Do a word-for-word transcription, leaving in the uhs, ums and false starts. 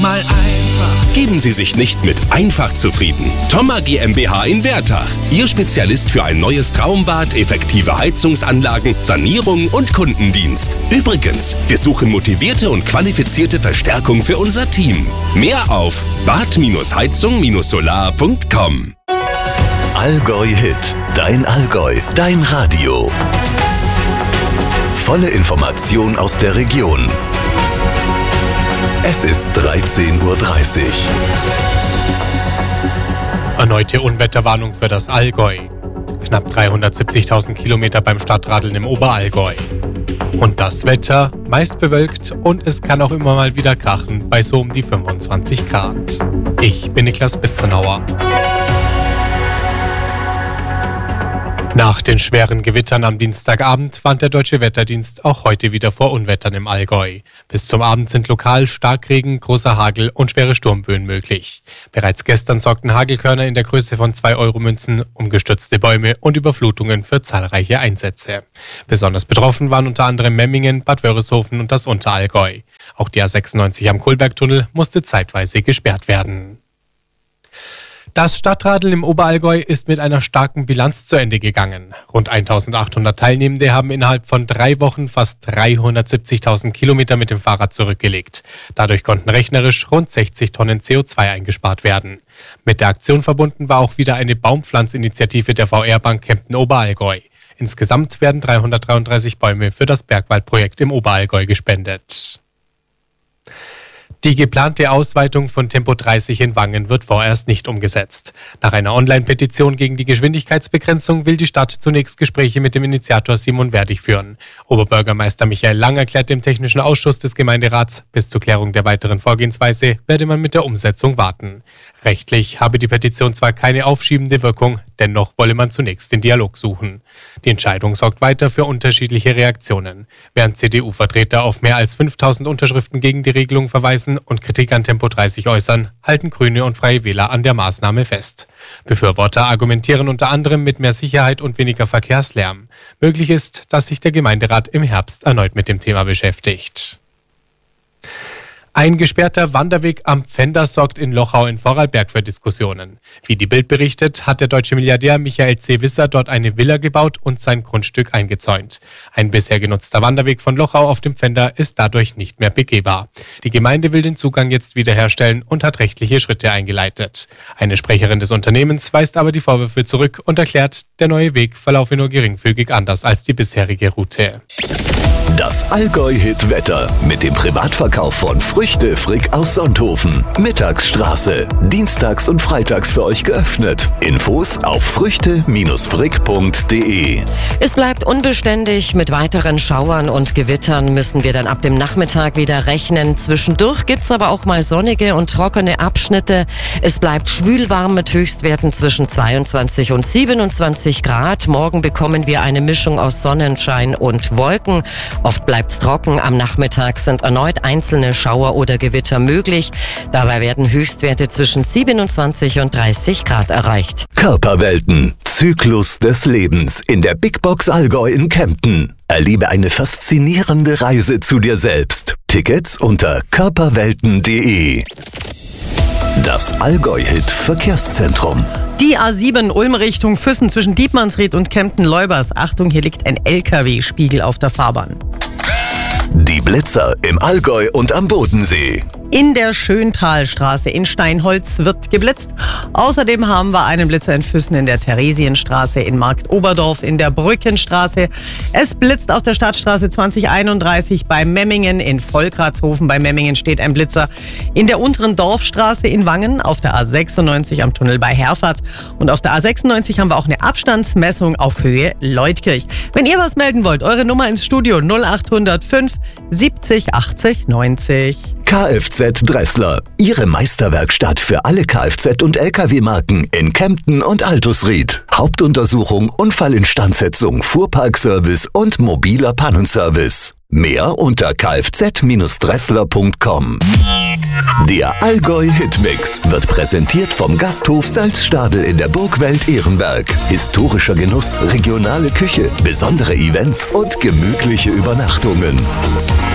mal einfach. Geben Sie sich nicht mit einfach zufrieden. Thoma GmbH in Wertach. Ihr Spezialist für ein neues Traumbad, effektive Heizungsanlagen, Sanierung und Kundendienst. Übrigens, wir suchen motivierte und qualifizierte Verstärkung für unser Team. Mehr auf bad heizung solar punkt com. Allgäu Hit. Dein Allgäu. Dein Radio. Volle Information aus der Region. Es ist dreizehn Uhr dreißig. Erneute Unwetterwarnung für das Allgäu. Knapp dreihundertsiebzigtausend Kilometer beim Stadtradeln im Oberallgäu. Und das Wetter meist bewölkt und es kann auch immer mal wieder krachen bei so um die fünfundzwanzig Grad. Ich bin Niklas Bitzenauer. Nach den schweren Gewittern am Dienstagabend warnt der Deutsche Wetterdienst auch heute wieder vor Unwettern im Allgäu. Bis zum Abend sind lokal Starkregen, großer Hagel und schwere Sturmböen möglich. Bereits gestern sorgten Hagelkörner in der Größe von zwei Euro Münzen, umgestürzte Bäume und Überflutungen für zahlreiche Einsätze. Besonders betroffen waren unter anderem Memmingen, Bad Wörishofen und das Unterallgäu. Auch die A sechsundneunzig am Kohlbergtunnel musste zeitweise gesperrt werden. Das Stadtradeln im Oberallgäu ist mit einer starken Bilanz zu Ende gegangen. Rund eintausendachthundert Teilnehmende haben innerhalb von drei Wochen fast dreihundertsiebzigtausend Kilometer mit dem Fahrrad zurückgelegt. Dadurch konnten rechnerisch rund sechzig Tonnen C O zwei eingespart werden. Mit der Aktion verbunden war auch wieder eine Baumpflanzinitiative der V R-Bank Kempten Oberallgäu. Insgesamt werden dreihundertdreiunddreißig Bäume für das Bergwaldprojekt im Oberallgäu gespendet. Die geplante Ausweitung von Tempo dreißig in Wangen wird vorerst nicht umgesetzt. Nach einer Online-Petition gegen die Geschwindigkeitsbegrenzung will die Stadt zunächst Gespräche mit dem Initiator Simon Werdig führen. Oberbürgermeister Michael Lang erklärt dem Technischen Ausschuss des Gemeinderats, bis zur Klärung der weiteren Vorgehensweise werde man mit der Umsetzung warten. Rechtlich habe die Petition zwar keine aufschiebende Wirkung, dennoch wolle man zunächst den Dialog suchen. Die Entscheidung sorgt weiter für unterschiedliche Reaktionen. Während C D U-Vertreter auf mehr als fünftausend Unterschriften gegen die Regelung verweisen und Kritik an Tempo dreißig äußern, halten Grüne und Freie Wähler an der Maßnahme fest. Befürworter argumentieren unter anderem mit mehr Sicherheit und weniger Verkehrslärm. Möglich ist, dass sich der Gemeinderat im Herbst erneut mit dem Thema beschäftigt. Ein gesperrter Wanderweg am Pfänder sorgt in Lochau in Vorarlberg für Diskussionen. Wie die Bild berichtet, hat der deutsche Milliardär Michael C. Wisser dort eine Villa gebaut und sein Grundstück eingezäunt. Ein bisher genutzter Wanderweg von Lochau auf dem Pfänder ist dadurch nicht mehr begehbar. Die Gemeinde will den Zugang jetzt wiederherstellen und hat rechtliche Schritte eingeleitet. Eine Sprecherin des Unternehmens weist aber die Vorwürfe zurück und erklärt, der neue Weg verlaufe nur geringfügig anders als die bisherige Route. Das Allgäu-Hit-Wetter mit dem Privatverkauf von Früchte Frick aus Sonthofen. Mittagsstraße. Dienstags und freitags für euch geöffnet. Infos auf früchte frick punkt de. Es bleibt unbeständig. Mit weiteren Schauern und Gewittern müssen wir dann ab dem Nachmittag wieder rechnen. Zwischendurch gibt's aber auch mal sonnige und trockene Abschnitte. Es bleibt schwülwarm mit Höchstwerten zwischen zweiundzwanzig und siebenundzwanzig Grad. Morgen bekommen wir eine Mischung aus Sonnenschein und Wolken. Oft bleibt's trocken. Am Nachmittag sind erneut einzelne Schauer oder Gewitter möglich. Dabei werden Höchstwerte zwischen siebenundzwanzig und dreißig Grad erreicht. Körperwelten. Zyklus des Lebens in der Big Box Allgäu in Kempten. Erlebe eine faszinierende Reise zu dir selbst. Tickets unter körperwelten punkt de. Das Allgäu-Hit Verkehrszentrum. Die A sieben Ulm Richtung Füssen zwischen Dietmannsried und Kempten-Leubers. Achtung, hier liegt ein L K W-Spiegel auf der Fahrbahn. Die Blitzer im Allgäu und am Bodensee. In der Schöntalstraße in Steinholz wird geblitzt. Außerdem haben wir einen Blitzer in Füssen in der Theresienstraße, in Marktoberdorf, in der Brückenstraße. Es blitzt auf der Stadtstraße zwanzig einunddreißig bei Memmingen, in Volkratshofen bei Memmingen steht ein Blitzer. In der unteren Dorfstraße in Wangen, auf der A sechsundneunzig am Tunnel bei Herfahrt. Und auf der A sechsundneunzig haben wir auch eine Abstandsmessung auf Höhe Leutkirch. Wenn ihr was melden wollt, eure Nummer ins Studio null acht null fünf siebzig achtzig neunzig. Kfz Dressler, Ihre Meisterwerkstatt für alle Kfz- und L K W-Marken in Kempten und Altusried. Hauptuntersuchung, Unfallinstandsetzung, Fuhrparkservice und mobiler Pannenservice. Mehr unter kfz dressler punkt com. Der Allgäu Hitmix wird präsentiert vom Gasthof Salzstadel in der Burgwelt Ehrenberg. Historischer Genuss, regionale Küche, besondere Events und gemütliche Übernachtungen.